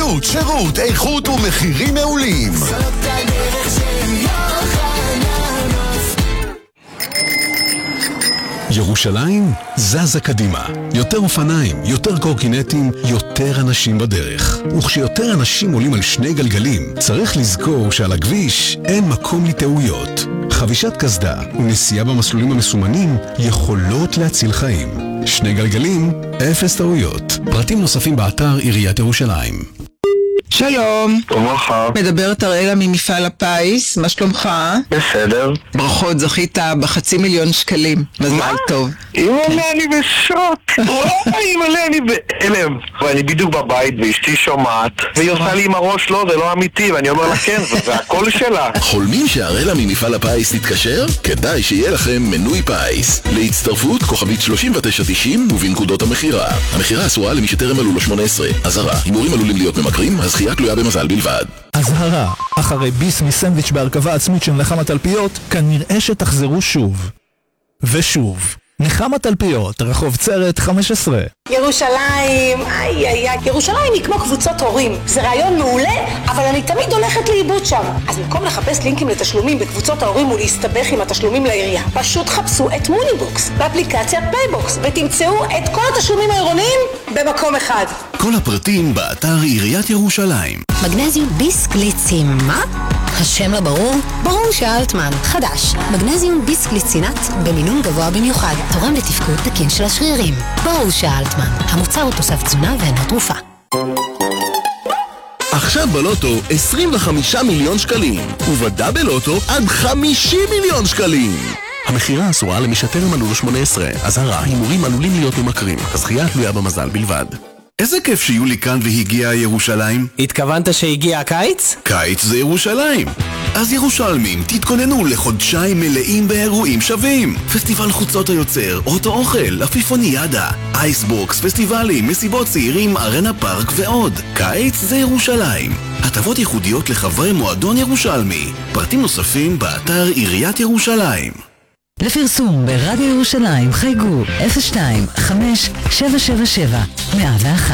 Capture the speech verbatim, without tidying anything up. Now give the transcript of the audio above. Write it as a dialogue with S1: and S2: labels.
S1: בריאות, שירות, איכות ומחירים מעולים. זאת הדרך של יוחננוף. ירושלים זזה קדימה. יותר אופניים, יותר קורקינטים, יותר אנשים בדרך. וכשיותר אנשים עולים על שני גלגלים, צריך לזכור שעל הכביש אין מקום לטעויות. חבישת קסדה ונסיעה במסלולים המסומנים יכולות להציל חיים. שני גלגלים, אפס טעויות. פרטים נוספים באתר עיריית ירושלים.
S2: שלום.
S3: וברכה.
S2: מדברת אראלה ממפעל הפיס, מה שלומך?
S3: בסדר.
S2: ברכות, זכית בחצי מיליון שקלים. מזל טוב.
S3: אימא'לה, אני בשוק. וואי, אימא'לה, אני בהלם. ואני בדיוק בבית ואשתי שומעת, והיא עושה לי עם הראש, לא, זה לא אמיתי, ואני אומר לה כן, זה הכל שלה.
S4: חולמים שאראלה ממפעל הפיס תתקשר? כדאי שיהיה לכם מנוי פיס. להצטרפות כוכבית שלושים ותשע תשעים ובנקודות המחירה. המחירה אסורה למי שטרם מלאו לו שמונה עשרה. אזהרה, הימורים עלולים להיות ממכרים, הזכייה תלויה במזל בלבד.
S5: אזהרה, אחרי ביס מסנדוויץ' בהרכבה עצמית של נחמה תלפיות, כנראה שתחזרו שוב. ושוב. נחמה תלפיות, רחוב צרת חמש עשרה.
S6: ירושלים, איי איי איי, ירושלים היא כמו קבוצות הורים. זה רעיון מעולה, אבל אני תמיד הולכת לאיבוד שם. אז במקום לחפש לינקים לתשלומים בקבוצות ההורים ולהסתבך עם התשלומים לעירייה, פשוט חפשו את מוניבוקס באפליקציית פייבוקס ותמצאו את כל התשלומים העירוניים במקום אחד.
S4: כל הפרטים באתר עיריית ירושלים.
S7: מגנזיום ביסקליצין, מה? השם לא ברור? ברור שאלטמן. חדש, מגנזיום ביסקליצינט במינון גבוה במיוחד, תורם לתפקוד תקין של השרירים. ברור שאלטמן. המוצר הוא תוסף תזונה ואינו תרופה.
S4: עכשיו בלוטו עשרים וחמישה מיליון שקלים, ובדאבל לוטו עד חמישים מיליון שקלים. המחירה אסורה למי שטרם מלאו לו שמונה עשרה. אזהרה, הימורים עלולים להיות ממכרים. הזכייה תלויה במזל בלבד.
S1: איזה כיף שיולי כאן והגיעה ירושלים.
S8: התכוונת שהגיע הקיץ?
S1: קיץ זה ירושלים. אז ירושלמים, תתכוננו לחודשיים מלאים באירועים שווים. פסטיבל חוצות היוצר, אוטו אוכל, עפיפוניאדה, אייסבוקס, פסטיבלים, מסיבות צעירים, ארנה פארק ועוד. קיץ זה ירושלים. הטבות ייחודיות לחברי מועדון ירושלמי. פרטים נוספים באתר עיריית ירושלים.
S9: לפרסום ברדיו ירושלים חייגו אפס שתיים חמש שבע שבע שבע מאה ואחת.